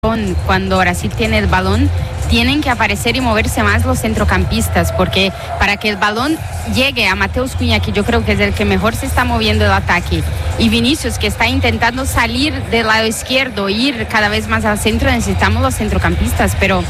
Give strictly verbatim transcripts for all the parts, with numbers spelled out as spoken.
Cuando Brasil tiene el balón, tienen que aparecer y moverse más los centrocampistas, porque para que el balón llegue a Matheus Cunha, que yo creo que es el que mejor se está moviendo el ataque, y Vinicius, que está intentando salir del lado izquierdo, ir cada vez más al centro, necesitamos los centrocampistas, pero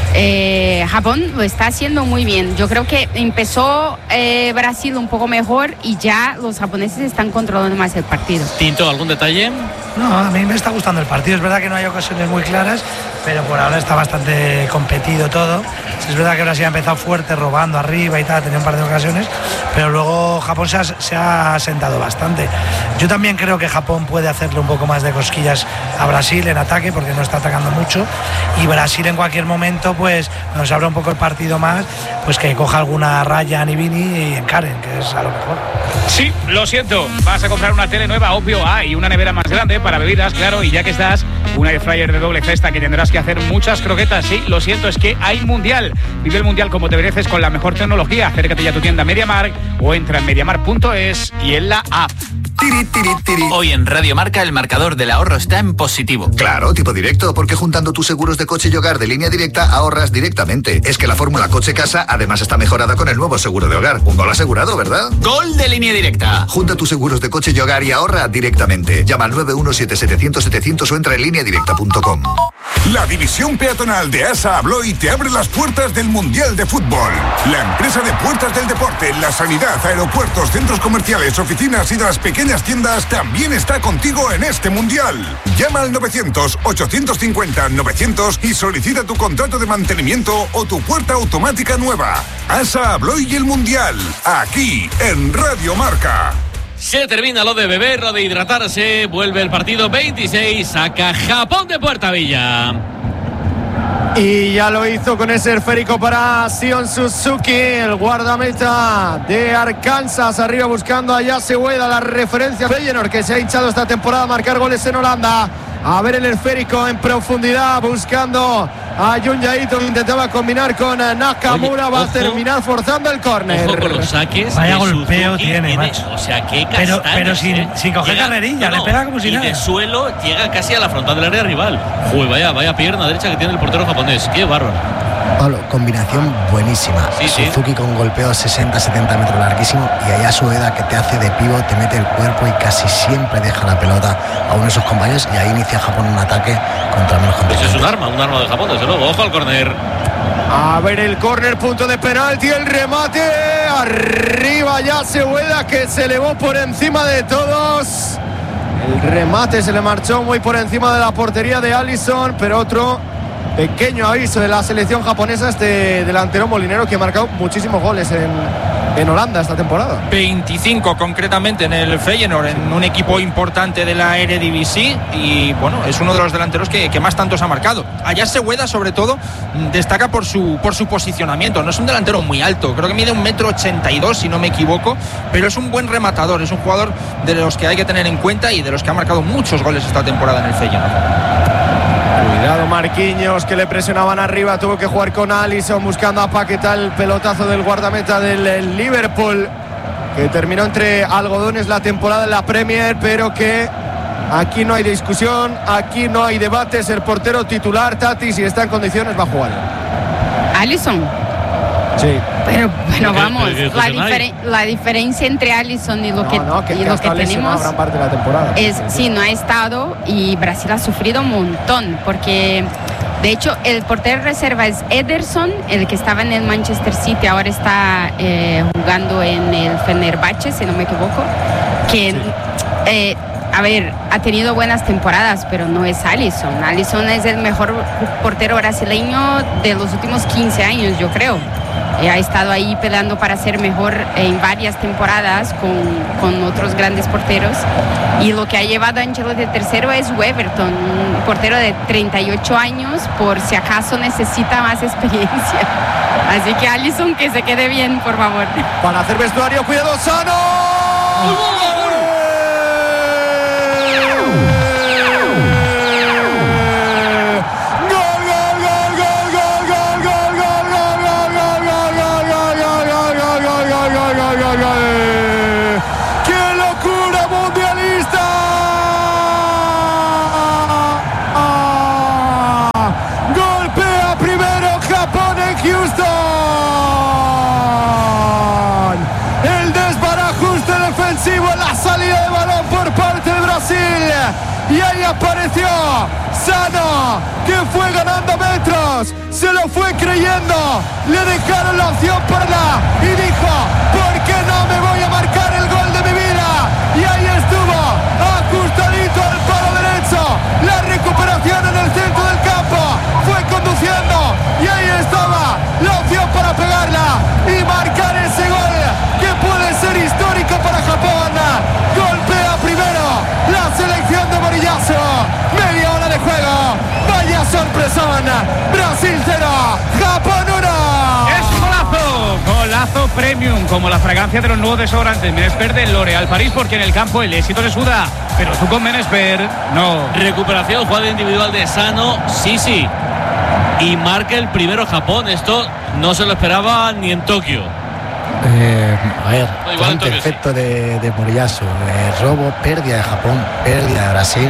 eh, Japón lo está haciendo muy bien. Yo creo que empezó eh, Brasil un poco mejor y ya los japoneses están controlando más el partido. Tinto, ¿algún detalle? No, a mí me está gustando el partido. Es verdad que no hay ocasiones muy claras, pero por ahora está bastante competido todo. Es verdad que Brasil ha empezado fuerte, robando arriba y tal, tenía un par de ocasiones, pero luego Japón se ha, se ha sentado bastante. Yo también creo que Japón puede hacerle un poco más de cosquillas a Brasil en ataque, porque no está atacando mucho, y Brasil en cualquier momento, pues nos abra un poco el partido más, pues que coja alguna raya a Nibini y encaren, que es a lo mejor. Sí, lo siento, vas a comprar una tele nueva, obvio, ah, y una nevera más grande para bebidas, claro, y ya que estás, una air fryer de doble cesta que tendrás que hacer muchas croquetas. Sí, lo siento, es que hay mundial. Vive el mundial como te mereces con la mejor tecnología. Acércate ya a tu tienda MediaMarkt o entra en mediamarkt punto es y en la app. Tiri, tiri, tiri. Hoy en Radio Marca el marcador del ahorro está en positivo. Claro, tipo directo, porque juntando tus seguros de coche y hogar de Línea Directa ahorras directamente. Es que la fórmula coche-casa además está mejorada con el nuevo seguro de hogar. Un gol asegurado, ¿verdad? ¡Gol de Línea Directa! Junta tus seguros de coche y hogar y ahorra directamente. Llama al nueve uno siete siete cero cero setecientos o entra en línea directa punto com. La división peatonal de ASA Abloy te abre las puertas del Mundial de Fútbol. La empresa de puertas del deporte, la sanidad, aeropuertos, centros comerciales, oficinas y de las pequeñas tiendas también está contigo en este Mundial. Llama al novecientos, ochocientos cincuenta, novecientos y solicita tu contrato de mantenimiento o tu puerta automática nueva. ASA Abloy y el Mundial, aquí en Radio Marca. Se termina lo de beber, lo de hidratarse. Vuelve el partido veintiséis. Saca Japón de Puerta Villa. Y ya lo hizo con ese esférico para Sion Suzuki, el guardameta de Arkansas, arriba buscando a Yase Ueda, la referencia Feyenoord, que se ha hinchado esta temporada a marcar goles en Holanda. A ver el esférico en profundidad, buscando a Jun Yaito, que intentaba combinar con Nakamura. Oye, va ojo, a terminar forzando el córner. Ojo con los saques. Vaya golpeo tiene, tiene, macho. O sea, qué Pero, castañas, pero sin, ¿eh? sin coger llega, carrerilla, no, le pega como si y nada. Y de suelo llega casi a la frontal del área rival. Uy, vaya, vaya pierna derecha que tiene el portero japonés. Qué bárbaro. Pablo, combinación buenísima. Sí, sí. Suzuki con golpeo sesenta setenta metros larguísimo, y allá Sueda, que te hace de pívot, te mete el cuerpo y casi siempre deja la pelota a uno de sus compañeros, y ahí inicia Japón un ataque contra menos Pues continente. es un arma, un arma de Japón, desde luego. Ojo al córner. A ver el córner, punto de penalti, el remate. Arriba ya Sueda, que se elevó por encima de todos. El remate se le marchó muy por encima de la portería de Alisson, pero otro pequeño aviso de la selección japonesa, este delantero molinero que ha marcado muchísimos goles en, en Holanda esta temporada. veinticinco concretamente en el Feyenoord, en un equipo importante de la Eredivisie, y bueno, es uno de los delanteros que, que más tantos ha marcado. Allá Segueda, sobre todo, destaca por su, por su posicionamiento. No es un delantero muy alto, creo que mide un metro ochenta y dos si no me equivoco, pero es un buen rematador, es un jugador de los que hay que tener en cuenta y de los que ha marcado muchos goles esta temporada en el Feyenoord. Cuidado Marquinhos, que le presionaban arriba, tuvo que jugar con Alisson buscando a Paquetá, el pelotazo del guardameta del Liverpool, que terminó entre algodones la temporada en la Premier, pero que aquí no hay discusión, aquí no hay debates. El portero titular, Tati, si está en condiciones, va a jugar. Alisson. Sí. Pero, pero vamos, ¿Qué- qué la, cosa no hay? diferen- la diferencia entre Alisson y lo que, No, no, que, y que lo ha que estado lesionado tenemos gran parte de la temporada. es, sí, no ha estado, y Brasil ha sufrido un montón, porque de hecho el portero reserva es Ederson, el que estaba en el Manchester City, ahora está eh, jugando en el Fenerbahce, si no me equivoco, que Sí. eh, a ver, ha tenido buenas temporadas, pero no es Alisson. Alisson es el mejor portero brasileño de los últimos quince años, yo creo. Eh, ha estado ahí peleando para ser mejor en varias temporadas con, con otros grandes porteros, y lo que ha llevado a Ancelotti tercero es Weverton, un portero de treinta y ocho años, por si acaso necesita más experiencia. Así que Alisson, que se quede bien, por favor. Para hacer vestuario, cuidado, Sano. apareció Sano, que fue ganando metros, se lo fue creyendo, le dejaron la opción para la y dijo, ¿por qué no me voy a marcar el gol de mi vida? Y ahí estuvo, ajustadito al palo derecho, la recuperación en el centro del campo, fue conduciendo y ahí estaba la opción para pegarla y marcar ese gol que puede ser histórico para Japón. Golpea primero la selección de Moriyasu, media hora de juego, vaya sorpresón, Brasil cero, Japón uno. Es golazo, golazo premium, como la fragancia de los nuevos desodorantes Menesper de L'Oréal París, porque en el campo el éxito se suda, pero tú con Menesper no. Recuperación, jugada individual de Sano, sí, sí, y marca el primero Japón. Esto no se lo esperaba ni en Tokio. Eh, a ver, no, plan perfecto sí. de, de Moriyasu, eh, robo, pérdida de Japón, pérdida de Brasil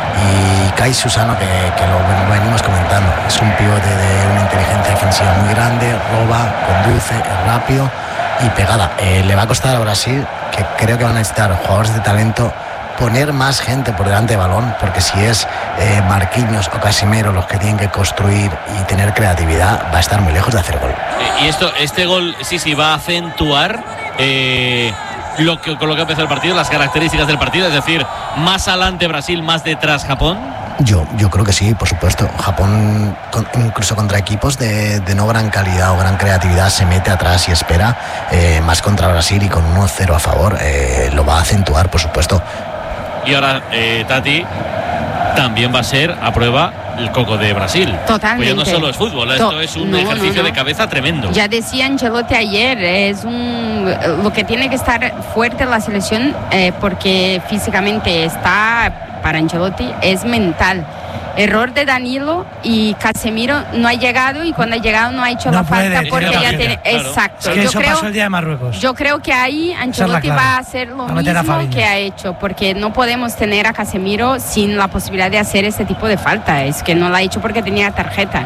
y Kai Susano, que, que lo venimos comentando, es un pivote de una inteligencia defensiva muy grande, roba, conduce, es rápido y pegada. Eh, le va a costar a Brasil, que creo que van a necesitar jugadores de talento, poner más gente por delante de balón, porque si es eh, Marquinhos o Casemiro los que tienen que construir y tener creatividad, va a estar muy lejos de hacer gol. Eh, y esto, este gol sí, sí, va a acentuar eh, lo que, con lo que empezó el partido, las características del partido, es decir, más adelante Brasil, más detrás Japón. Yo, yo creo que sí, por supuesto. Japón, con, incluso contra equipos de, de no gran calidad o gran creatividad, se mete atrás y espera, eh, más contra Brasil, y con uno cero a favor eh, lo va a acentuar, por supuesto. Y ahora, eh, Tati, también va a ser a prueba el coco de Brasil. Totalmente. Pues no solo es fútbol, esto to- es un no, ejercicio no, no. de cabeza tremendo. Ya decía Ancelotti ayer, es un lo que tiene que estar fuerte la selección, eh, porque físicamente está, para Ancelotti, es mental. Error de Danilo y Casemiro no ha llegado, y cuando ha llegado no ha hecho no la puede, falta porque ya tiene. Claro. Exacto. Es que yo eso creo, pasó el día de Marruecos. Yo creo que ahí Ancelotti va a hacer lo mismo que ha hecho, porque no podemos tener a Casemiro sin la posibilidad de hacer ese tipo de falta. Es que no la ha hecho porque tenía tarjeta.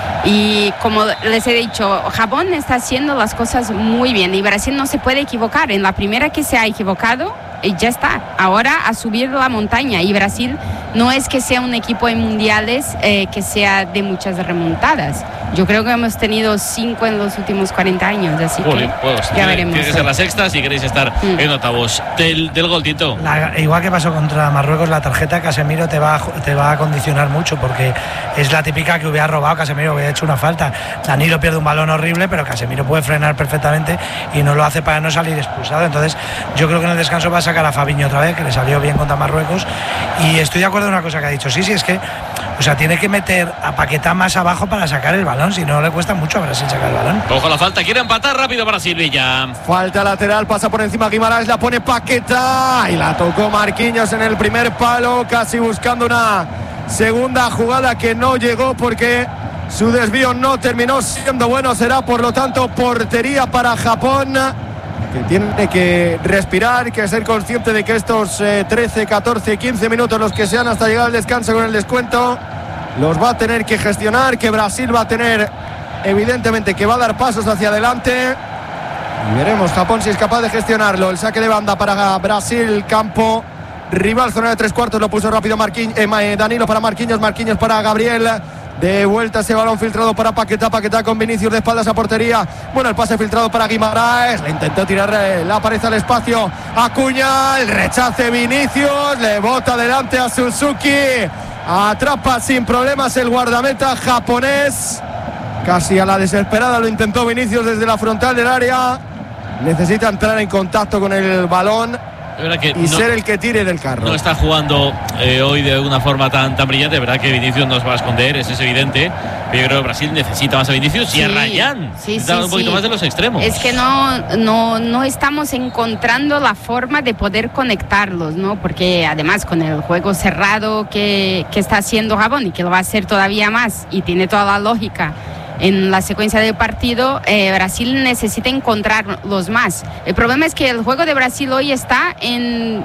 Y como les he dicho, Japón está haciendo las cosas muy bien y Brasil no se puede equivocar. En la primera que se ha equivocado, y ya está. Ahora a subir la montaña, y Brasil no es que sea un equipo en mundiales eh, que sea de muchas remontadas. Yo creo que hemos tenido cinco en los últimos cuarenta años, así Jolín, que pues, ya tiene, veremos. Tiene que ser la sexta si queréis estar mm. en octavos del, del gol, Tito. La, igual que pasó contra Marruecos, la tarjeta Casemiro te va, a, te va a condicionar mucho, porque es la típica que hubiera robado Casemiro, hubiera hecho una falta. Danilo pierde un balón horrible, pero Casemiro puede frenar perfectamente y no lo hace para no salir expulsado. Entonces yo creo que en el descanso va a sacar a Fabinho otra vez, que le salió bien contra Marruecos. Y estoy de acuerdo en una cosa que ha dicho, sí, sí, es que o sea, tiene que meter a Paquetá más abajo para sacar el balón, si no le cuesta mucho a Brasil sacar el balón. Ojo la falta, quiere empatar rápido Brasil, Villa. Falta lateral, pasa por encima Guimaraes, la pone Paquetá y la tocó Marquinhos en el primer palo, casi buscando una segunda jugada que no llegó porque su desvío no terminó siendo bueno. Será por lo tanto portería para Japón, que tiene que respirar, que ser consciente de que estos eh, trece, catorce, quince minutos, los que sean hasta llegar al descanso con el descuento, los va a tener que gestionar, que Brasil va a tener, evidentemente, que va a dar pasos hacia adelante. Y veremos Japón si es capaz de gestionarlo. El saque de banda para Brasil, campo rival, zona de tres cuartos, lo puso rápido Marquinhos, eh, Danilo para Marquinhos, Marquinhos para Gabriel. De vuelta ese balón filtrado para Paquetá, Paquetá con Vinicius de espaldas a portería. Bueno, el pase filtrado para Guimaraes, le intentó tirar la pared al espacio Acuña, el rechace Vinicius, le bota delante a Suzuki, atrapa sin problemas el guardameta japonés. Casi a la desesperada lo intentó Vinicius desde la frontal del área. Necesita entrar en contacto con el balón y no, ser el que tire del carro. No está jugando eh, hoy de una forma tan, tan brillante. Verdad que Vinicius no se va a esconder, eso es evidente. Pero yo creo que Brasil necesita más a Vinicius sí, y a Rayán. Sí, necesita sí, un poquito sí. más de los extremos. Es que no, no, no estamos encontrando la forma de poder conectarlos, ¿no? Porque además con el juego cerrado que, que está haciendo Japón y que lo va a hacer todavía más, y tiene toda la lógica en la secuencia del partido, eh, Brasil necesita encontrarlos más. El problema es que el juego de Brasil hoy está en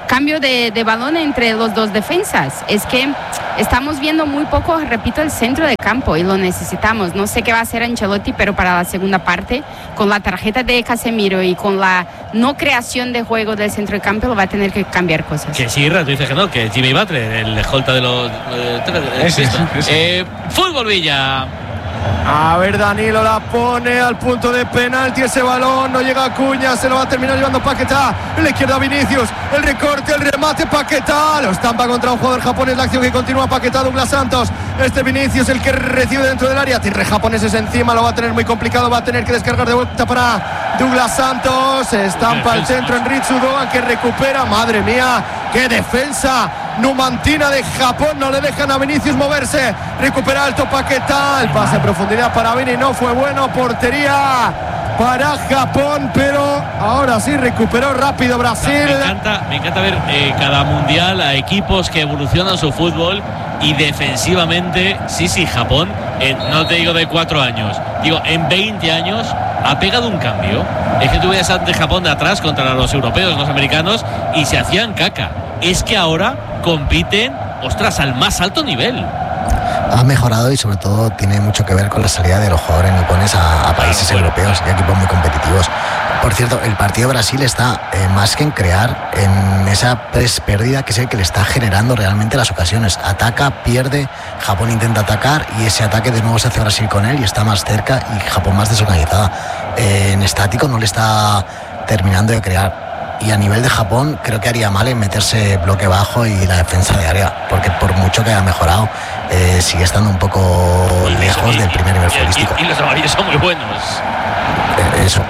cambio de, de balón entre los dos defensas. Es que estamos viendo muy poco, repito, el centro de campo y lo necesitamos. No sé qué va a hacer Ancelotti, pero para la segunda parte, con la tarjeta de Casemiro y con la no creación de juego del centro de campo, lo va a tener que cambiar cosas. Que sí, tú dices que no, que Jimmy Butler, el escolta de los... Eh, ese, ese. Eh, Fútbol Villa. A ver, Danilo la pone al punto de penalti, ese balón no llega a Cuña, se lo va a terminar llevando Paquetá, en la izquierda Vinicius, el recorte, el remate, Paquetá, lo estampa contra un jugador japonés, la acción que continúa, Paquetá, Douglas Santos, este Vinicius el que recibe dentro del área, tiene japoneses encima, lo va a tener muy complicado, va a tener que descargar de vuelta para Douglas Santos, se estampa el centro en Ritsudoa que recupera, madre mía, qué defensa numantina de Japón, no le dejan a Vinicius moverse, recupera alto Paquetá, el pase en profundidad para Vini no fue bueno, portería para Japón, pero ahora sí recuperó rápido Brasil. Me encanta, me encanta ver eh, cada mundial a equipos que evolucionan su fútbol y defensivamente, sí, sí, Japón, eh, no te digo de cuatro años, digo en veinte años ha pegado un cambio. Es que tú veías de Japón de atrás contra los europeos, los americanos, y se hacían caca. Es que ahora compiten, ostras, al más alto nivel. Ha mejorado y sobre todo tiene mucho que ver con la salida de los jugadores nipones a, a países claro, europeos y equipos muy competitivos. Por cierto, el partido de Brasil está eh, más que en crear, en esa pres pérdida que es el que le está generando realmente las ocasiones. Ataca, pierde, Japón intenta atacar y ese ataque de nuevo se hace Brasil con él y está más cerca y Japón más desorganizada. Eh, en estático no le está terminando de crear. Y a nivel de Japón creo que haría mal en meterse bloque bajo y la defensa de área, porque por mucho que haya mejorado eh, sigue estando un poco y lejos y, del primer nivel futbolístico. Y, y los amarillos son muy buenos. Eh, eso.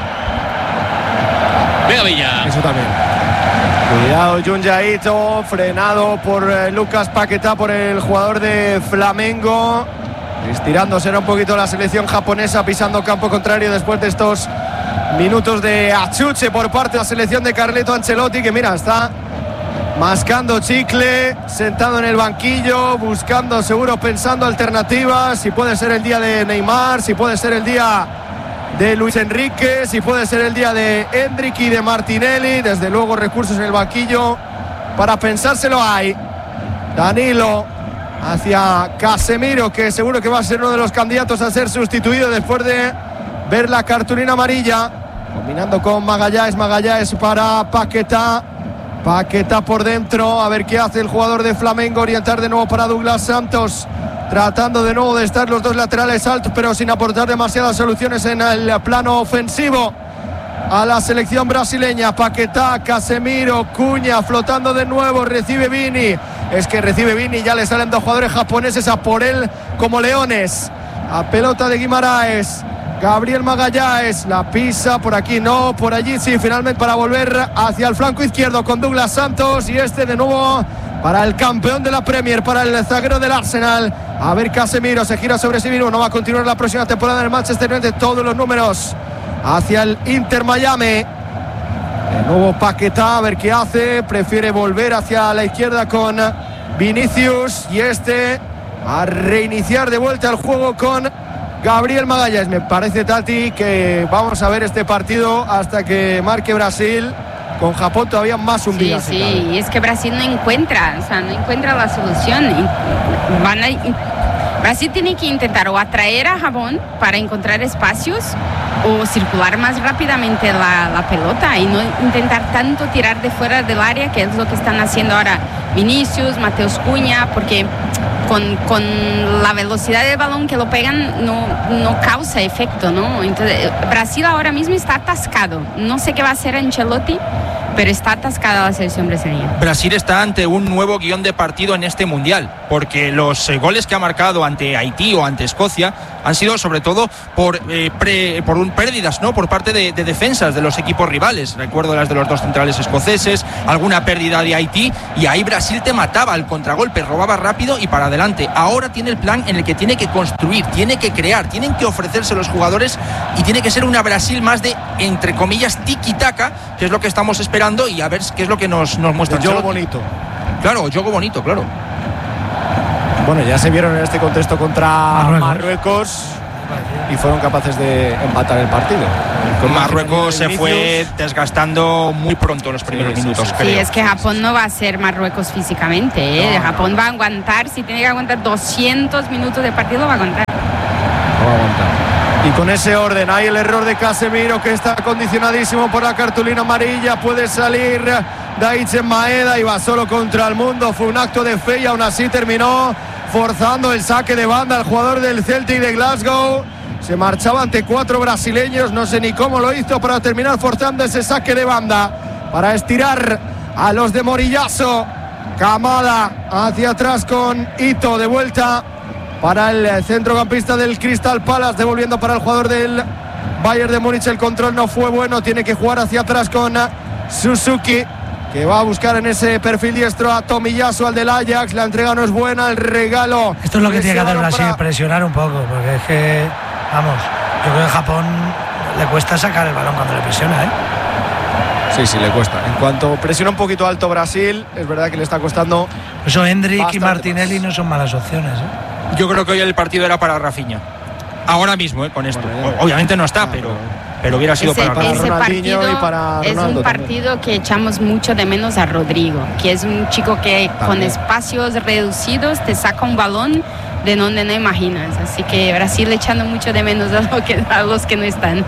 Venga, Villa. Eso también. Cuidado, Junya Ito, frenado por eh, Lucas Paquetá, por el jugador de Flamengo. Estirándose un poquito la selección japonesa, pisando campo contrario después de estos minutos de achuche por parte de la selección de Carleto Ancelotti, que mira, está mascando chicle, sentado en el banquillo, buscando, seguro, pensando alternativas, si puede ser el día de Neymar, si puede ser el día de Luis Enrique, si puede ser el día de Endrick y de Martinelli. Desde luego recursos en el banquillo para pensárselo hay. Danilo hacia Casemiro, que seguro que va a ser uno de los candidatos a ser sustituido después de ver la cartulina amarilla, combinando con Magallanes, Magallanes para Paquetá, Paquetá por dentro, a ver qué hace el jugador de Flamengo, orientar de nuevo para Douglas Santos, tratando de nuevo de estar los dos laterales altos, pero sin aportar demasiadas soluciones en el plano ofensivo a la selección brasileña. Paquetá, Casemiro, Cuña, flotando de nuevo, recibe Vini, es que recibe Vini, ya le salen dos jugadores japoneses a por él como leones, a pelota de Guimaraes. Gabriel Magallanes la pisa, por aquí no, por allí sí, finalmente para volver hacia el flanco izquierdo con Douglas Santos y este de nuevo para el campeón de la Premier, para el zaguero del Arsenal. A ver, Casemiro se gira sobre sí mismo, no va a continuar la próxima temporada en el Manchester United, todos los números hacia el Inter Miami. De nuevo Paquetá, a ver qué hace, prefiere volver hacia la izquierda con Vinicius y este a reiniciar de vuelta el juego con Gabriel Magallanes. Me parece, Tati, que vamos a ver este partido hasta que marque Brasil, con Japón todavía más hundido. Sí, sí, y es que Brasil no encuentra, o sea, no encuentra la solución. Van a, Brasil tiene que intentar o atraer a Japón para encontrar espacios o circular más rápidamente la, la pelota y no intentar tanto tirar de fuera del área, que es lo que están haciendo ahora Vinicius, Mateus Cunha, porque Con, con la velocidad del balón que lo pegan no, no causa efecto, ¿no? Entonces, Brasil ahora mismo está atascado. No sé qué va a hacer Ancelotti, pero está atascada la selección brasileña. Brasil está ante un nuevo guión de partido en este mundial, porque los eh, goles que ha marcado ante Haití o ante Escocia han sido sobre todo por, eh, pre, por un, pérdidas, ¿no? Por parte de, de defensas de los equipos rivales. Recuerdo las de los dos centrales escoceses, alguna pérdida de Haití, y ahí Brasil te mataba al contragolpe, robaba rápido y para adelante. Ahora tiene el plan en el que tiene que construir, tiene que crear, tienen que ofrecerse los jugadores y tiene que ser una Brasil más de, entre comillas, tiki-taka, que es lo que estamos esperando, y a ver qué es lo que nos, nos muestra. El juego bonito. Claro, juego bonito, claro. Bueno, ya se vieron en este contexto contra Marruecos, Marruecos y fueron capaces de empatar el partido. Con Marruecos se fue desgastando muy pronto los primeros sí, minutos. Sí, creo. sí, es que Japón no va a ser Marruecos físicamente. ¿eh? No, Japón no. va a aguantar, si tiene que aguantar doscientos minutos de partido, va a aguantar. Va a aguantar. Y con ese orden, hay el error de Casemiro, que está condicionadísimo por la cartulina amarilla. Puede salir Daizen Maeda y va solo contra el mundo. Fue un acto de fe y aún así terminó forzando el saque de banda al jugador del Celtic de Glasgow. Se marchaba ante cuatro brasileños, no sé ni cómo lo hizo para terminar forzando ese saque de banda, para estirar a los de Moriyasu. Kamada hacia atrás con Ito, de vuelta para el centrocampista del Crystal Palace, devolviendo para el jugador del Bayern de Múnich. El control no fue bueno, tiene que jugar hacia atrás con Suzuki, que va a buscar en ese perfil diestro a Tomiyasu, al del Ajax. La entrega no es buena, el regalo. Esto es lo que tiene que hacer Brasil, para... presionar un poco, porque es que, vamos, yo creo que a Japón le cuesta sacar el balón cuando le presiona, ¿eh? Sí, sí, le cuesta. En cuanto presiona un poquito alto Brasil, es verdad que le está costando. Eso Hendrik y Martinelli más. No son malas opciones, ¿eh? Yo creo que hoy el partido era para Rafinha. Ahora mismo, ¿eh? Con esto. Bueno, obviamente no está, ah, pero, pero hubiera sido ese, para, para ese Ronaldinho y para Ronaldo. Es un partido también que echamos mucho de menos a Rodrigo, que es un chico que también, con espacios reducidos te saca un balón de donde no imaginas. Así que Brasil echando mucho de menos a, lo que, a los que no están.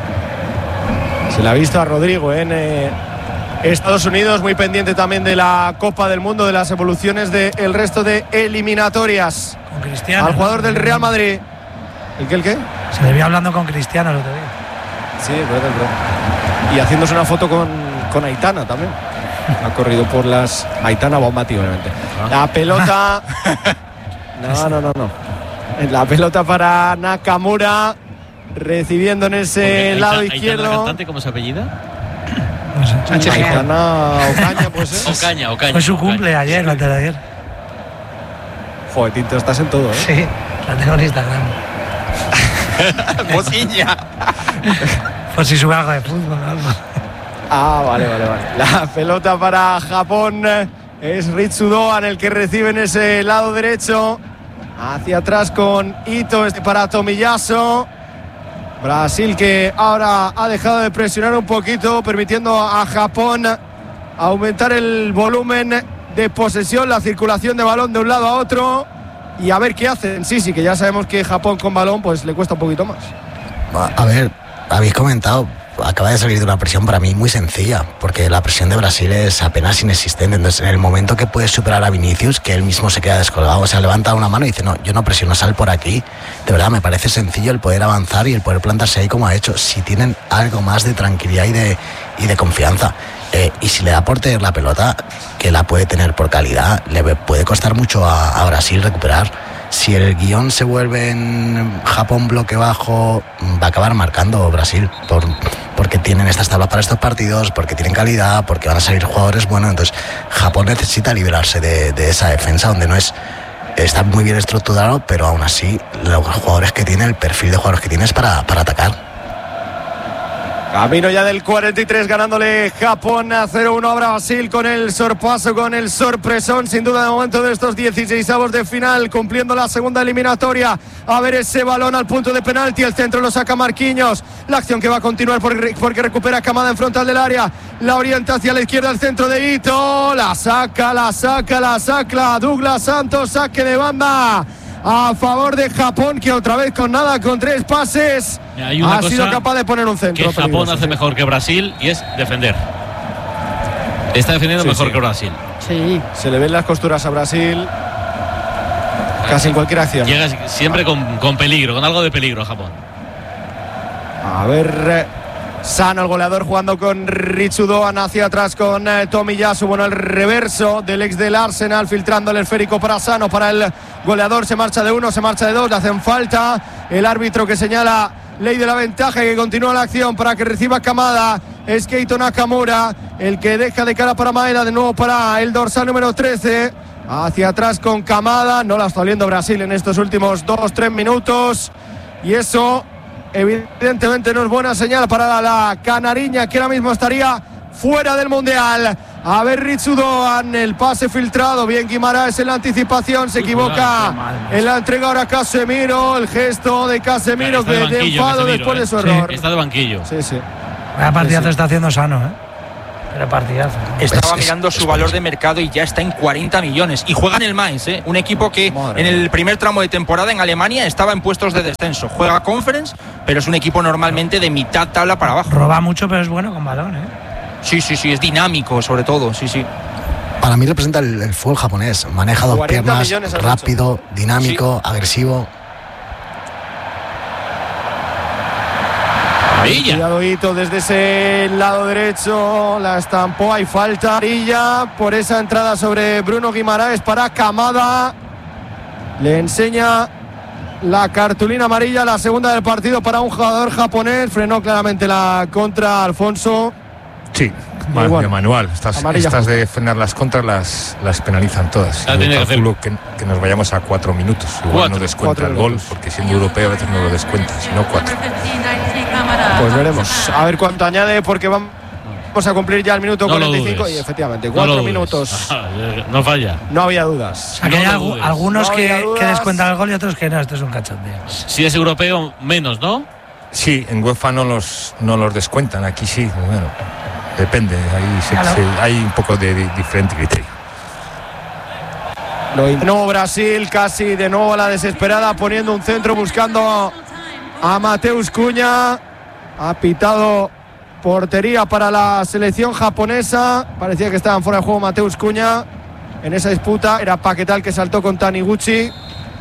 Se le ha visto a Rodrigo ¿eh? en eh, Estados Unidos, muy pendiente también de la Copa del Mundo, de las evoluciones del resto de eliminatorias. Con Cristiano. Al jugador del Real Madrid. ¿El qué, el qué? Se le vio hablando con Cristiano el otro día. Sí, es verdad, es verdad. Y haciéndose una foto con, con Aitana también. Ha corrido por las... Aitana Bonmati, obviamente. La pelota... No, no, no, no. La pelota para Nakamura, recibiendo en ese Aitana, lado izquierdo. ¿Aitana la cantante cómo se apellida? No sé. Aitana Ocaña, pues es. Ocaña, Ocaña. Fue su cumple Ocaña. ayer, o antes de ayer. Joder, Tinto, estás en todo, ¿eh? Sí, la tengo en Instagram. Bocilla. Por si sube algo de fútbol o algo. Ah, vale, vale, vale. La pelota para Japón es Ritsu Doan el que recibe en ese lado derecho. Hacia atrás con Ito, este para Tomiyasu. Brasil que ahora ha dejado de presionar un poquito, permitiendo a Japón aumentar el volumen de posesión, la circulación de balón de un lado a otro. Y a ver qué hacen. Sí, sí, que ya sabemos que Japón con balón pues le cuesta un poquito más. A ver, habéis comentado, acaba de salir de una presión para mí muy sencilla, porque la presión de Brasil es apenas inexistente. Entonces, en el momento que puedes superar a Vinicius, que él mismo se queda descolgado, o sea, levanta una mano y dice, no, yo no presiono, sal por aquí. De verdad, me parece sencillo el poder avanzar y el poder plantarse ahí como ha hecho, si tienen algo más de tranquilidad y de, y de confianza. Eh, y si le da por tener la pelota, que la puede tener por calidad, le puede costar mucho a, a Brasil recuperar. Si el guión se vuelve en Japón bloque bajo, va a acabar marcando Brasil, por, porque tienen estas tablas para estos partidos, porque tienen calidad, porque van a salir jugadores buenos. Entonces Japón necesita liberarse de, de esa defensa donde no es, está muy bien estructurado, pero aún así los jugadores que tiene, el perfil de jugadores que tiene es para, para atacar. Camino ya del cuarenta y tres, ganándole Japón a cero uno a Brasil con el sorpaso, con el sorpresón, sin duda de momento de estos dieciseisavos de final, cumpliendo la segunda eliminatoria. A ver ese balón al punto de penalti, el centro lo saca Marquinhos, la acción que va a continuar porque, porque recupera Kamada en frontal del área, la orienta hacia la izquierda, el centro de Ito, la saca, la saca, la saca, Douglas Santos, saque de banda a favor de Japón, que otra vez con nada, con tres pases ha sido capaz de poner un centro. Que Japón peligroso, hace sí. mejor que Brasil, y es defender. Está defendiendo sí, mejor sí. que Brasil. Sí. Se le ven las costuras a Brasil casi en cualquier acción. Llega siempre con, con peligro, con algo de peligro a Japón. A ver, Sano, el goleador, jugando con Ritsu Doan hacia atrás con eh, Tomiyasu. Bueno, el reverso del ex del Arsenal, filtrando el esférico para Sano, para el goleador. Se marcha de uno, se marcha de dos, le hacen falta. El árbitro que señala ley de la ventaja y que continúa la acción para que reciba Kamada. Es Keito Nakamura el que deja de cara para Maeda, de nuevo para el dorsal número trece. Hacia atrás con Kamada. No la está oliendo Brasil en estos últimos dos, tres minutos. Y eso evidentemente no es buena señal para la canariña, que ahora mismo estaría fuera del Mundial. A ver, Ritsu Doan, el pase filtrado, bien Guimaraes en la anticipación, se equivoca en la entrega ahora Casemiro, el gesto de Casemiro, que de enfado después eh. de su error. Sí, está de banquillo. Sí, sí. Vaya partidazo sí. Está haciendo Sano, ¿eh? Pero partidazo. Estaba es, mirando es, su es valor de mercado y ya está en cuarenta millones. Y juega en el Mainz, ¿eh? Un equipo que Madre en el primer tramo de temporada en Alemania estaba en puestos de descenso. Juega Conference, pero es un equipo normalmente de mitad tabla para abajo. Roba mucho, pero es bueno con balón, ¿eh? Sí, sí, sí, es dinámico sobre todo, sí, sí. Para mí representa el, el fútbol japonés. Maneja dos piernas, rápido, dinámico, sí. agresivo. Cuidadito desde ese lado derecho, la estampó, hay falta amarilla por esa entrada sobre Bruno Guimaraes para Kamada. Le enseña la cartulina amarilla, la segunda del partido para un jugador japonés. Frenó claramente la contra Alfonso. Sí, mal, bueno, de manual. Estas, estas de frenar las contras las, las penalizan todas. Yo calculo que, que nos vayamos a cuatro minutos. Igual cuatro, no descuenta el gol, porque siendo europeo a veces no lo descuenta, sino cuatro. Pues veremos. A ver cuánto añade, porque vamos a cumplir ya el minuto no cuarenta y cinco y efectivamente, cuatro no minutos. No falla. No había dudas. O sea, que hay no algunos no que, que descuentan el gol y otros que no. Esto es un cachondeo. Si es europeo, menos, ¿no? Sí, en UEFA no los, no los descuentan. Aquí sí, bueno, depende. Ahí se, claro. se, hay un poco de, de diferente criterio. De nuevo Brasil, casi de nuevo a la desesperada, poniendo un centro, buscando a Mateus Cunha. Ha pitado portería para la selección japonesa. Parecía que estaban fuera de juego Mateus Cunha en esa disputa. Era Paquetá el que saltó con Taniguchi.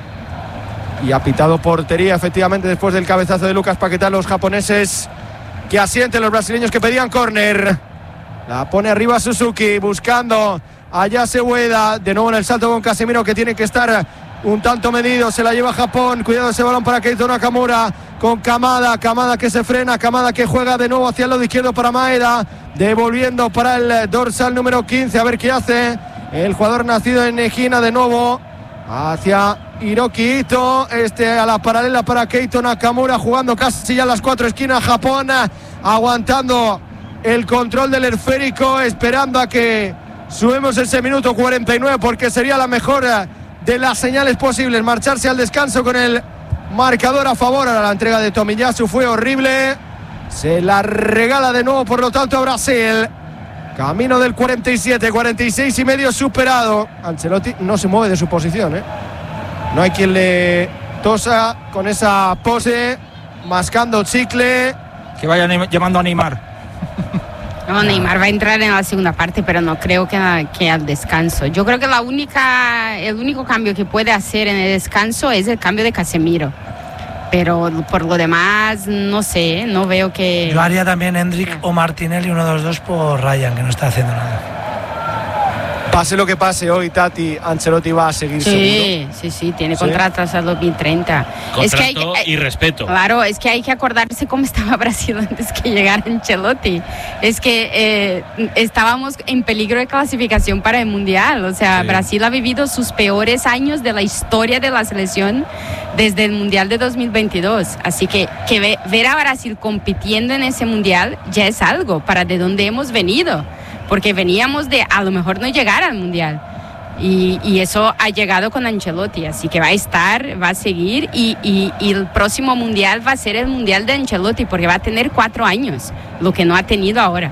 Y ha pitado portería, efectivamente, después del cabezazo de Lucas Paquetá. Los japoneses que asienten, los brasileños que pedían córner. La pone arriba Suzuki, buscando a Yase Ueda. De nuevo en el salto con Casemiro, que tiene que estar un tanto medido. Se la lleva Japón. Cuidado ese balón para Keito Nakamura. Con Kamada, Kamada que se frena, Kamada que juega de nuevo hacia el lado izquierdo para Maeda, devolviendo para el dorsal número quince, a ver qué hace el jugador nacido en Egina, de nuevo hacia Hiroki Ito, este a la paralela para Keito Nakamura, jugando casi ya las cuatro esquinas. Japón aguantando el control del esférico, esperando a que subamos ese minuto cuarenta y nueve, porque sería la mejor de las señales posibles, marcharse al descanso con el marcador a favor. Ahora la entrega de Tomiyasu fue horrible, se la regala de nuevo por lo tanto a Brasil. Camino del cuarenta y siete, cuarenta y seis y medio superado. Ancelotti no se mueve de su posición, ¿eh? No hay quien le tosa con esa pose, mascando chicle. Que vaya llamando a Neymar. No, Neymar va a entrar en la segunda parte, pero no creo que, que al descanso. Yo creo que la única, el único cambio que puede hacer en el descanso es el cambio de Casemiro. Pero por lo demás, no sé, no veo que... Yo haría también Hendrik o Martinelli, uno de los dos, por Ryan, que no está haciendo nada. Pase lo que pase hoy, Tati, Ancelotti va a seguir sí, seguro. Sí, sí, tiene ¿Sí? contrato hasta el dos mil treinta. Contrato es que hay, hay, y respeto. Claro, es que hay que acordarse cómo estaba Brasil antes que llegara Ancelotti. Es que eh, estábamos en peligro de clasificación para el Mundial. O sea, sí. Brasil ha vivido sus peores años de la historia de la selección desde el Mundial de dos mil veintidós. Así que, que ve, ver a Brasil compitiendo en ese Mundial ya es algo para de dónde hemos venido. Porque veníamos de a lo mejor no llegar al Mundial. Y, y eso ha llegado con Ancelotti. Así que va a estar, va a seguir. Y, y, y el próximo Mundial va a ser el Mundial de Ancelotti, porque va a tener cuatro años, lo que no ha tenido ahora.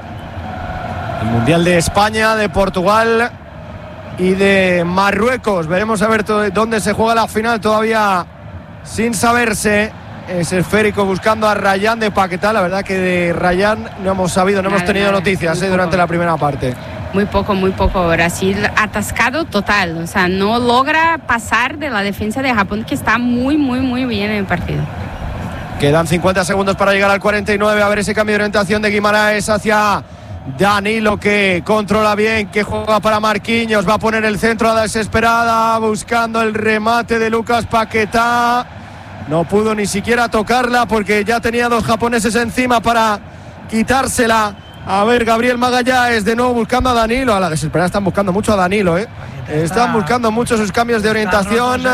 El Mundial de España, de Portugal y de Marruecos. Veremos a ver todo, dónde se juega la final, todavía sin saberse. Es esférico buscando a Rayán de Paquetá. La verdad que de Rayán no hemos sabido, no nada, hemos tenido nada, noticias eh, durante la primera parte. Muy poco, muy poco. Brasil atascado total. O sea, no logra pasar de la defensa de Japón, que está muy, muy, muy bien en el partido. Quedan cincuenta segundos para llegar al cuarenta y nueve. A ver ese cambio de orientación de Guimaraes hacia Danilo, que controla bien, que juega para Marquinhos. Va a poner el centro a la desesperada, buscando el remate de Lucas Paquetá. No pudo ni siquiera tocarla porque ya tenía dos japoneses encima para quitársela. A ver, Gabriel Magallanes de nuevo buscando a Danilo. A la desesperada están buscando mucho a Danilo, ¿eh? Están buscando mucho sus cambios de orientación.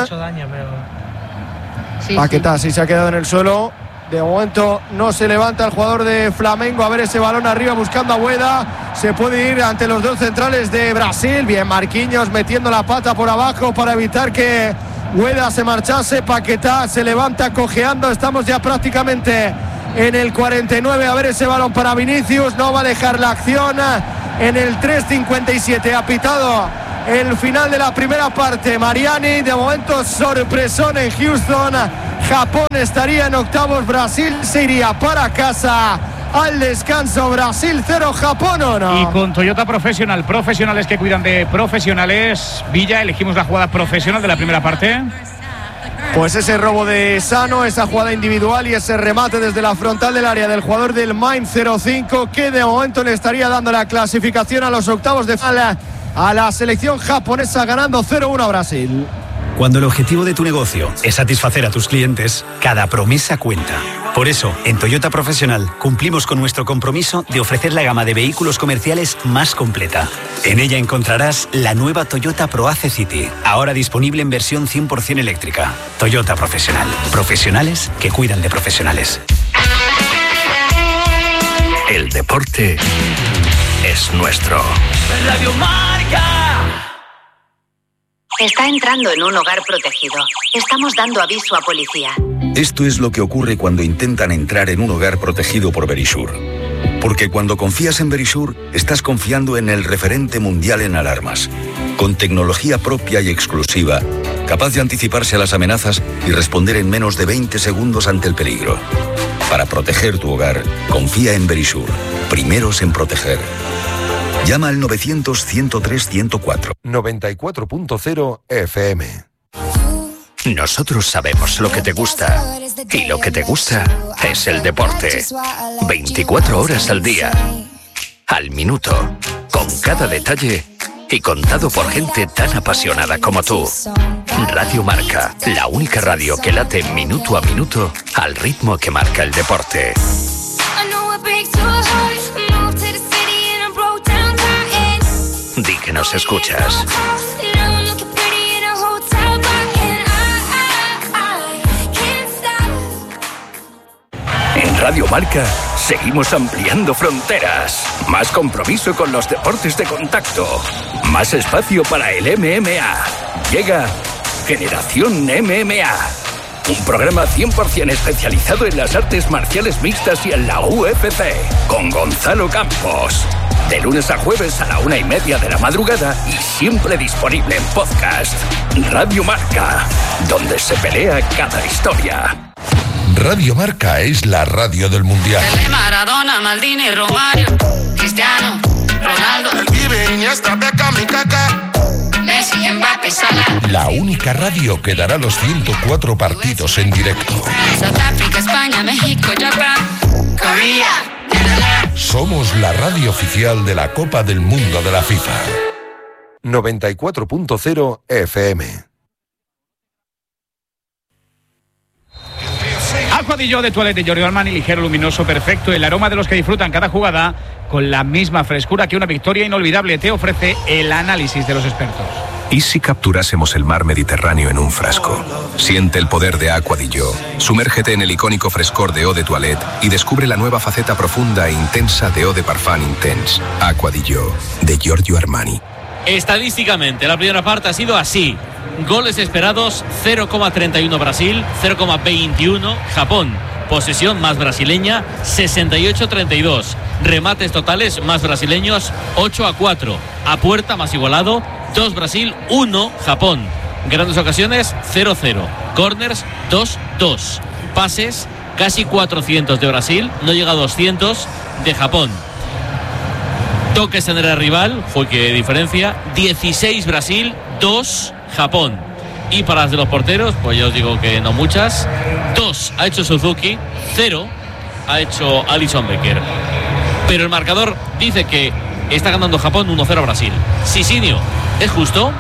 Paquetá sí se ha quedado en el suelo. De momento no se levanta el jugador de Flamengo. A ver ese balón arriba buscando a Ueda. Se puede ir ante los dos centrales de Brasil. Bien, Marquinhos metiendo la pata por abajo para evitar que Ueda se marchase. Paquetá se levanta cojeando. Estamos ya prácticamente en el cuarenta y nueve. A ver ese balón para Vinicius, no va a dejar la acción. En el tres cincuenta y siete ha pitado el final de la primera parte Mariani. De momento sorpresón en Houston. Japón estaría en octavos, Brasil se iría para casa al descanso. Brasil cero, Japón uno. Y con Toyota Professional, profesionales que cuidan de profesionales, Villa, elegimos la jugada profesional de la primera parte. Pues ese robo de Sano, esa jugada individual y ese remate desde la frontal del área del jugador del Mainz cero cinco, que de momento le estaría dando la clasificación a los octavos de final a la selección japonesa, ganando cero uno a Brasil. Cuando el objetivo de tu negocio es satisfacer a tus clientes, cada promesa cuenta. Por eso, en Toyota Professional cumplimos con nuestro compromiso de ofrecer la gama de vehículos comerciales más completa. En ella encontrarás la nueva Toyota ProAce City, ahora disponible en versión cien por ciento eléctrica. Toyota Professional. Profesionales que cuidan de profesionales. El deporte es nuestro. Radio Marca. Está entrando en un hogar protegido. Estamos dando aviso a policía. Esto es lo que ocurre cuando intentan entrar en un hogar protegido por Verisur. Porque cuando confías en Verisur, estás confiando en el referente mundial en alarmas. Con tecnología propia y exclusiva, capaz de anticiparse a las amenazas y responder en menos de veinte segundos ante el peligro. Para proteger tu hogar, confía en Verisur. Primeros en proteger. Llama al novecientos, ciento tres, ciento cuatro. noventa y cuatro punto cero F M. Nosotros sabemos lo que te gusta. Y lo que te gusta es el deporte. veinticuatro horas al día. Al minuto. Con cada detalle. Y contado por gente tan apasionada como tú. Radio Marca. La única radio que late minuto a minuto al ritmo que marca el deporte. Di que nos escuchas. En Radio Marca seguimos ampliando fronteras. Más compromiso con los deportes de contacto. Más espacio para el M M A. Llega Generación M M A. Un programa cien por ciento especializado en las artes marciales mixtas y en la U F C. Con Gonzalo Campos. De lunes a jueves a la una y media de la madrugada y siempre disponible en podcast. Radio Marca, donde se pelea cada historia. Radio Marca es la radio del Mundial. Maradona, Maldini, Romario, Cristiano, Ronaldo, el Pibe, Iniesta, Beckham, Kaká, Messi, Mbappé, Salah. La única radio que dará los ciento cuatro partidos en directo. Sudáfrica, España, México, Japón, Corea. Somos la radio oficial de la Copa del Mundo de la FIFA. noventa y cuatro punto cero F M. Aquadillo de Toilette de Giorgio Armani, ligero, luminoso, perfecto. El aroma de los que disfrutan cada jugada con la misma frescura que una victoria inolvidable. Te ofrece el análisis de los expertos. ¿Y si capturásemos el mar Mediterráneo en un frasco? Siente el poder de Aquadillo. Sumérgete en el icónico frescor de Eau de Toilette y descubre la nueva faceta profunda e intensa de Eau de Parfum Intense. Aquadillo, de Giorgio Armani. Estadísticamente, la primera parte ha sido así. Goles esperados, cero coma treinta y uno Brasil, cero coma veintiuno Japón. Posesión más brasileña, sesenta y ocho a treinta y dos. Remates totales más brasileños, ocho a cuatro. A puerta más igualado, dos Brasil, uno Japón. Grandes ocasiones, cero cero. Corners, dos dos. Pases, casi cuatrocientos de Brasil, no llega a doscientos de Japón. Toques en el rival, fue que diferencia, dieciséis Brasil, dos Japón. Y para las de los porteros, pues yo os digo que no muchas. Dos ha hecho Suzuki, cero ha hecho Alisson Becker. Pero el marcador dice que está ganando Japón uno cero a Brasil. Sisinio, ¿es justo?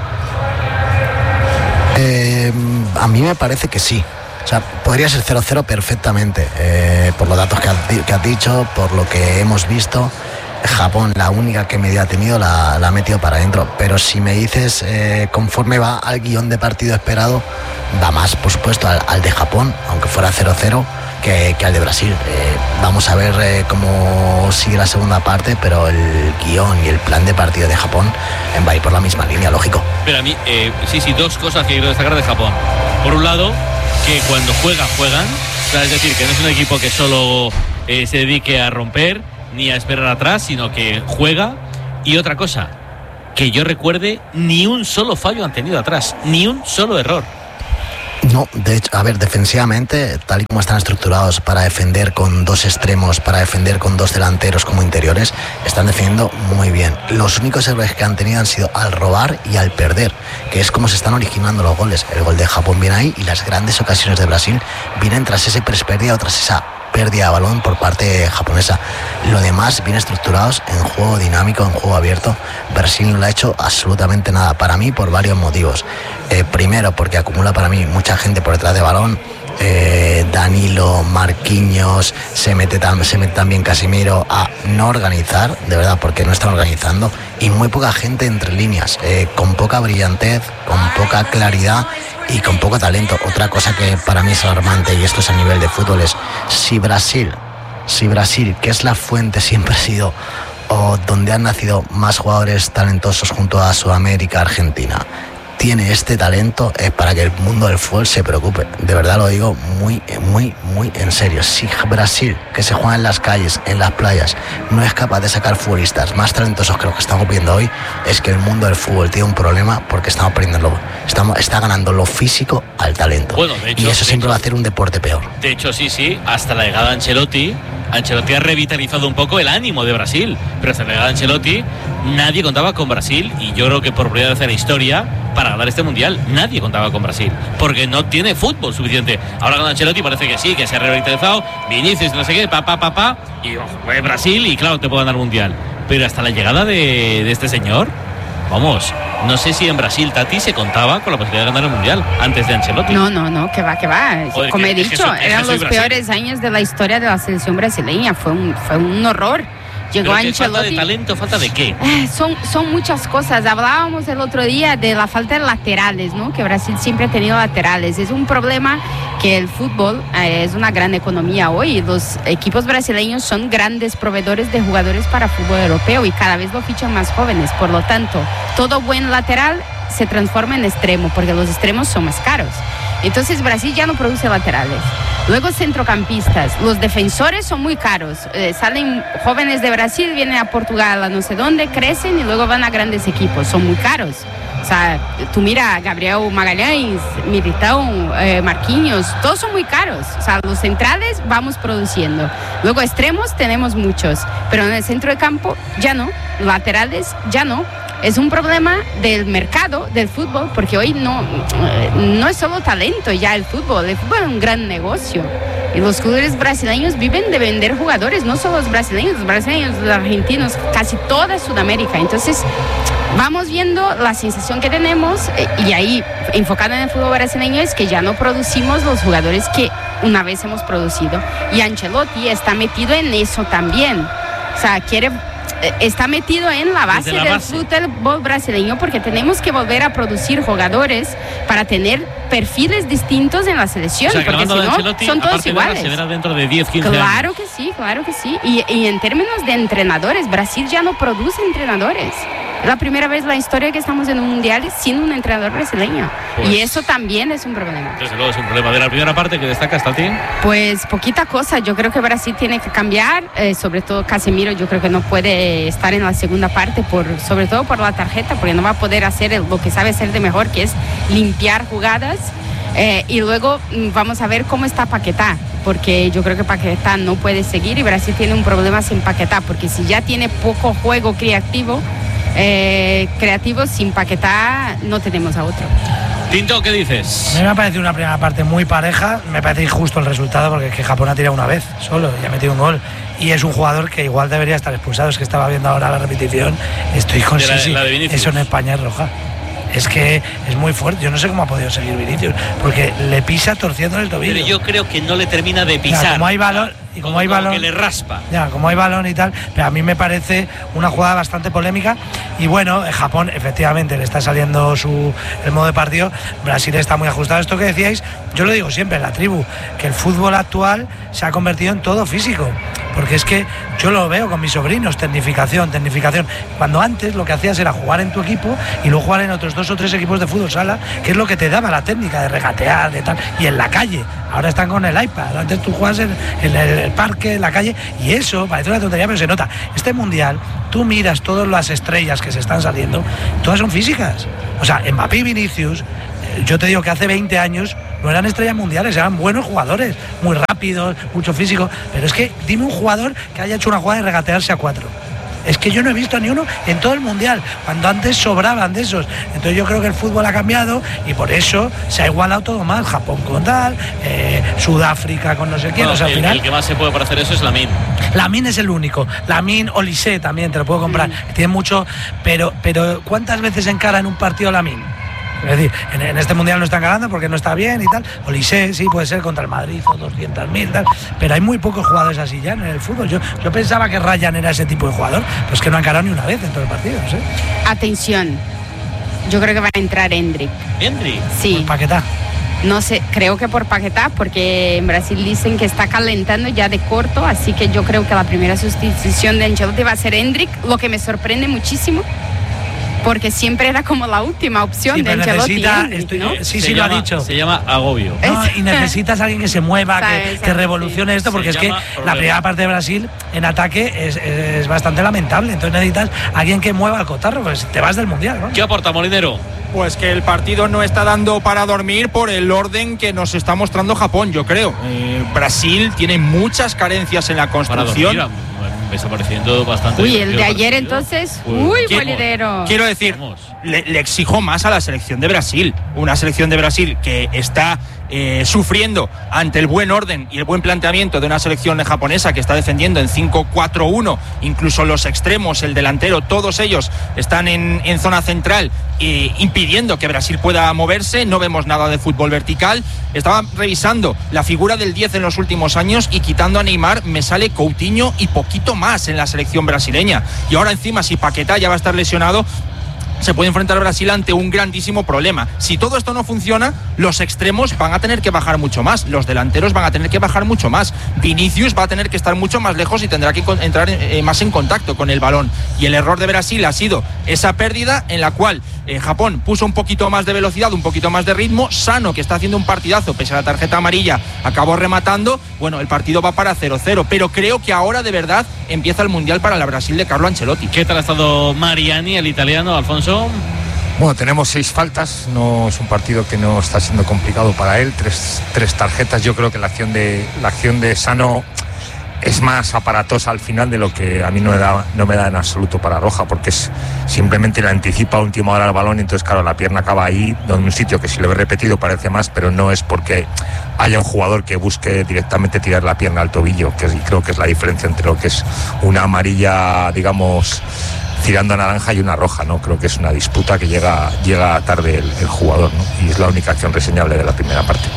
Eh, a mí me parece que sí. O sea, podría ser cero cero perfectamente. Eh, por los datos que has, que has dicho, por lo que hemos visto. Japón, la única que medio ha tenido, la, la ha metido para adentro. Pero si me dices, eh, conforme va al guión de partido esperado, va más, por supuesto, al, al de Japón, aunque fuera cero cero, que, que al de Brasil. Eh, vamos a ver eh, cómo sigue la segunda parte, pero el guión y el plan de partido de Japón eh, va a ir por la misma línea, lógico. Pero a mí, eh, sí, sí, dos cosas que quiero destacar de Japón. Por un lado, que cuando juega, juegan. O sea, es decir, que no es un equipo que solo eh, se dedique a romper ni a esperar atrás, sino que juega. Y otra cosa, que yo recuerde, ni un solo fallo han tenido atrás, ni un solo error. No, de hecho, a ver, defensivamente, tal y como están estructurados para defender con dos extremos, para defender con dos delanteros como interiores, están defendiendo muy bien. Los únicos errores que han tenido han sido al robar y al perder, que es como se están originando los goles. El gol de Japón viene ahí y las grandes ocasiones de Brasil vienen tras ese prespérdida o tras esa pérdida de balón por parte japonesa. Lo demás bien estructurados, en juego dinámico, en juego abierto. Brasil no le ha hecho absolutamente nada, para mí por varios motivos. Eh, primero, porque acumula para mí mucha gente por detrás de balón. Eh, Danilo, Marquinhos, se mete, tam, se mete también Casemiro a no organizar, de verdad, porque no están organizando, y muy poca gente entre líneas, eh, con poca brillantez, con poca claridad y con poco talento. Otra cosa que para mí es alarmante, y esto es a nivel de fútbol, es si Brasil, si Brasil, que es la fuente, siempre ha sido, o donde han nacido más jugadores talentosos junto a Sudamérica, Argentina, tiene este talento, es para que el mundo del fútbol se preocupe. De verdad lo digo muy, muy, muy en serio. Si Brasil, que se juega en las calles, en las playas, no es capaz de sacar futbolistas más talentosos que los que estamos viendo hoy, es que el mundo del fútbol tiene un problema, porque estamos perdiendo lo, estamos, está ganando lo físico al talento. Bueno, de hecho, y eso siempre hecho, va a hacer un deporte peor. De hecho, sí, sí, hasta la llegada de Ancelotti, Ancelotti ha revitalizado un poco el ánimo de Brasil, pero hasta la llegada de Ancelotti nadie contaba con Brasil, y yo creo que por primera vez en la historia, para ganar este mundial, nadie contaba con Brasil, porque no tiene fútbol suficiente. Ahora con Ancelotti parece que sí, que se ha revitalizado, Vinicius, no sé qué, pa, pa, pa, pa, y oh, Brasil, y claro, te puede ganar el mundial. Pero hasta la llegada de, de este señor, vamos, no sé si en Brasil, Tati, se contaba con la posibilidad de ganar el mundial antes de Ancelotti. No, no, no, que va, que va. Joder, Como que, he dicho, es que soy, eran los peores años de la historia de la selección brasileña. Fue un, fue un horror. Llegó Ancelotti. ¿Falta de talento? ¿Falta de qué? Son, son muchas cosas. Hablábamos el otro día de la falta de laterales, ¿no? Que Brasil siempre ha tenido laterales. Es un problema que el fútbol eh, es una gran economía hoy. Los equipos brasileños son grandes proveedores de jugadores para fútbol europeo y cada vez lo fichan más jóvenes. Por lo tanto, todo buen lateral se transforma en extremo, porque los extremos son más caros. Entonces Brasil ya no produce laterales. Luego centrocampistas, los defensores son muy caros. Eh, salen jóvenes de Brasil, vienen a Portugal, a no sé dónde, crecen y luego van a grandes equipos. Son muy caros. O sea, tú mira, Gabriel Magalhães, Militão, eh, Marquinhos, todos son muy caros. O sea, los centrales vamos produciendo. Luego extremos tenemos muchos, pero en el centro de campo ya no. Laterales ya no. Es un problema del mercado del fútbol, porque hoy no, no es solo talento ya el fútbol, el fútbol es un gran negocio. Y los clubes brasileños viven de vender jugadores, no solo los brasileños, los brasileños, los argentinos, casi toda Sudamérica. Entonces, vamos viendo la sensación que tenemos, y ahí, enfocado en el fútbol brasileño, es que ya no producimos los jugadores que una vez hemos producido. Y Ancelotti está metido en eso también. O sea, quiere... está metido en la base, la base del fútbol brasileño, porque tenemos que volver a producir jugadores para tener perfiles distintos en la selección, o sea, porque si no son todos iguales. Se verá dentro de diez, quince claro años. que sí, claro que sí. Y, y en términos de entrenadores, Brasil ya no produce entrenadores. Es la primera vez en la historia que estamos en un mundial sin un entrenador brasileño. Pues, y eso también es un problema. Desde luego es un problema. De la primera parte que destacas, Tati. Pues poquita cosa. Yo creo que Brasil tiene que cambiar. Eh, sobre todo Casemiro, yo creo que no puede estar en la segunda parte, por, sobre todo por la tarjeta, porque no va a poder hacer el, lo que sabe hacer de mejor, que es limpiar jugadas. Eh, y luego vamos a ver cómo está Paquetá, porque yo creo que Paquetá no puede seguir y Brasil tiene un problema sin Paquetá, porque si ya tiene poco juego creativo, eh, creativo sin Paquetá no tenemos a otro. Tinto, ¿qué dices? A mí me ha parecido una primera parte muy pareja, me parece injusto el resultado, porque es que Japón ha tirado una vez solo y ha metido un gol. Y es un jugador que igual debería estar expulsado. Es que estaba viendo ahora la repetición, estoy con la, sí, la sí, eso en España es roja. Es que es muy fuerte. Yo no sé cómo ha podido seguir Vinicius, porque le pisa torciendo el tobillo. Pero yo creo que no le termina de pisar. Ya, como hay balón y como, como hay balón como que le raspa. Ya, como hay balón y tal. Pero a mí me parece una jugada bastante polémica. Y bueno, Japón efectivamente le está saliendo su el modo de partido. Brasil está muy ajustado. Esto que decíais, yo lo digo siempre en la tribu, que el fútbol actual se ha convertido en todo físico. porque es que yo lo veo con mis sobrinos, tecnificación, tecnificación. Cuando antes lo que hacías era jugar en tu equipo y luego jugar en otros dos o tres equipos de fútbol sala, que es lo que te daba la técnica de regatear, de tal, y en la calle. Ahora están con el iPad, antes tú juegas en, en el parque, en la calle, y eso parece una tontería, pero se nota. Este mundial, tú miras todas las estrellas que se están saliendo, todas son físicas. O sea, Mbappé y Vinicius, yo te digo que hace veinte años no eran estrellas mundiales, eran buenos jugadores, muy rápidos, mucho físico, pero es que dime un jugador que haya hecho una jugada de regatearse a cuatro. Es que yo no he visto ni uno en todo el mundial, cuando antes sobraban de esos. Entonces yo creo que el fútbol ha cambiado y por eso se ha igualado todo más. Japón con tal, eh, Sudáfrica con no sé quién. Bueno, o sea, al el, final, el que más se puede para hacer eso es Lamine. Lamine es el único. Lamine, Olise también te lo puedo comprar. Mm. Tiene mucho, pero, pero ¿cuántas veces encara en un partido Lamine? Es decir, en, en este mundial no están ganando porque no está bien y tal. Olise sí puede ser contra el Madrid o doscientos mil tal, pero hay muy pocos jugadores así ya en el fútbol. Yo, yo pensaba que Ryan era ese tipo de jugador, pues que no ha encarado ni una vez en todo el partido, ¿sí? Atención, yo creo que va a entrar Endrick. ¿Endrick? Sí. Por Paquetá. No sé, creo que por Paquetá, porque en Brasil dicen que está calentando ya de corto, así que yo creo que la primera sustitución de Ancelotti va a ser Endrick, lo que me sorprende muchísimo. Porque siempre era como la última opción sí, de Ancelotti. Necesita, estoy, ¿no? Sí, sí, llama, lo ha dicho. Se llama agobio. No, y necesitas a alguien que se mueva, que, que revolucione esto, porque se es que problema. La primera parte de Brasil en ataque es, es bastante lamentable. Entonces necesitas a alguien que mueva el cotarro, pues te vas del mundial, ¿no? ¿Qué aporta Molinero? Pues que el partido no está dando para dormir por el orden que nos está mostrando Japón, yo creo. Eh, Brasil tiene muchas carencias en la construcción. Para dormir, me está pareciendo bastante. Uy, el de ayer entonces, uy, Molinero. Quiero decir, le, le exijo más a la selección de Brasil. Una selección de Brasil que está eh, sufriendo ante el buen orden y el buen planteamiento de una selección japonesa que está defendiendo en cinco cuatro uno. Incluso los extremos, el delantero, todos ellos están en, en zona central, eh, impidiendo que Brasil pueda moverse. No vemos nada de fútbol vertical. Estaba revisando la figura del diez en los últimos años y quitando a Neymar me sale Coutinho y poquito más en la selección brasileña. Y ahora encima, si Paquetá ya va a estar lesionado, se puede enfrentar a Brasil ante un grandísimo problema. Si todo esto no funciona, los extremos van a tener que bajar mucho más, los delanteros van a tener que bajar mucho más, Vinicius va a tener que estar mucho más lejos y tendrá que entrar eh, más en contacto con el balón. Y el error de Brasil ha sido esa pérdida en la cual eh, Japón puso un poquito más de velocidad, un poquito más de ritmo. Sano, que está haciendo un partidazo pese a la tarjeta amarilla, acabó rematando. Bueno, el partido va para cero cero, pero creo que ahora de verdad empieza el Mundial para la Brasil de Carlo Ancelotti. ¿Qué tal ha estado Mariani, el italiano, Alfonso? Bueno, tenemos seis faltas, no es un partido que no está siendo complicado para él, tres, tres tarjetas. Yo creo que la acción de la acción de Sano es más aparatosa al final de lo que a mí no me da, no me da en absoluto para roja, porque es simplemente le anticipa a última hora el balón y entonces claro, la pierna acaba ahí, en un sitio que si lo ve repetido parece más, pero no es porque haya un jugador que busque directamente tirar la pierna al tobillo, que creo que es la diferencia entre lo que es una amarilla, digamos, tirando a naranja y una roja, ¿no? Creo que es una disputa que llega, llega tarde el, el jugador, ¿no? Y es la única acción reseñable de la primera parte.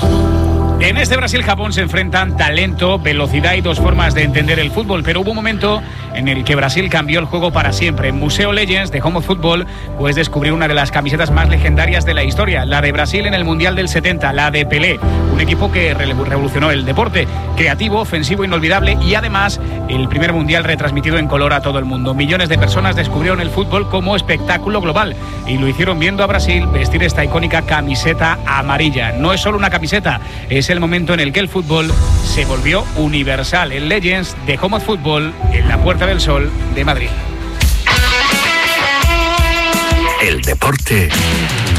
En este Brasil-Japón se enfrentan talento, velocidad y dos formas de entender el fútbol, pero hubo un momento en el que Brasil cambió el juego para siempre. En Museo Legends de Home of Football puedes descubrir una de las camisetas más legendarias de la historia, la de Brasil en el Mundial del setenta, la de Pelé, un equipo que revolucionó el deporte, creativo, ofensivo, inolvidable y además el primer Mundial retransmitido en color a todo el mundo. Millones de personas descubrieron el fútbol como espectáculo global y lo hicieron viendo a Brasil vestir esta icónica camiseta amarilla. No es solo una camiseta, es el momento en el que el fútbol se volvió universal. En Legends de Home of Football, en la Puerta del Sol de Madrid. El deporte